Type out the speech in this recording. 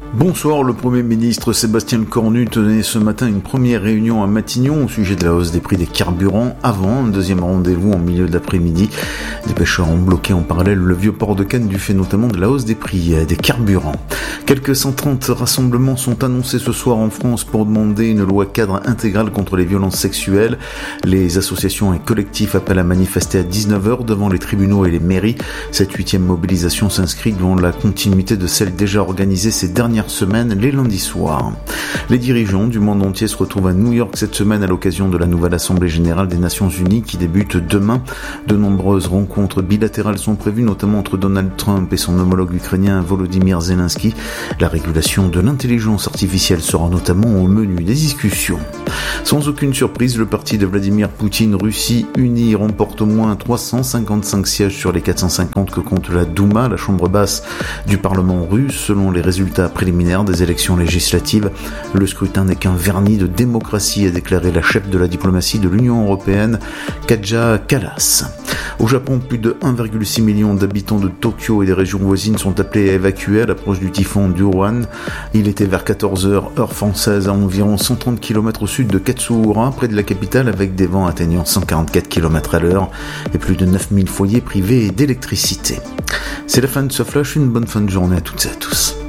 Bonsoir, le Premier ministre Sébastien Lecornu tenait ce matin une première réunion à Matignon au sujet de la hausse des prix des carburants avant un deuxième rendez-vous en milieu d'après-midi. Les pêcheurs ont bloqué en parallèle le vieux port de Cannes du fait notamment de la hausse des prix des carburants. Quelques 130 rassemblements sont annoncés ce soir en France pour demander une loi cadre intégrale contre les violences sexuelles. Les associations et collectifs appellent à manifester à 19h devant les tribunaux et les mairies. Cette 8e mobilisation s'inscrit dans la continuité de celle déjà organisée ces dernières semaines, les lundis soirs. Les dirigeants du monde entier se retrouvent à New York cette semaine à l'occasion de la nouvelle Assemblée Générale des Nations Unies qui débute demain. De nombreuses rencontres bilatérales sont prévues, notamment entre Donald Trump et son homologue ukrainien Volodymyr Zelensky. La régulation de l'intelligence artificielle sera notamment au menu des discussions. Sans aucune surprise, le parti de Vladimir Poutine, Russie Unie, remporte au moins 355 sièges sur les 450 que compte la Douma, la chambre basse du Parlement russe, selon les résultats préliminaires des élections législatives. Le scrutin n'est qu'un vernis de démocratie, a déclaré la chef de la diplomatie de l'Union européenne, Kaja Kallas. Au Japon, plus de 1,6 million d'habitants de Tokyo et des régions voisines sont appelés à évacuer à l'approche du typhon Duruan. Il était vers 14h, heure française, à environ 130 km au sud de Katsuura, près de la capitale, avec des vents atteignant 144 km à l'heure et plus de 9000 foyers privés d'électricité. C'est la fin de ce flash, une bonne fin de journée à toutes et à tous.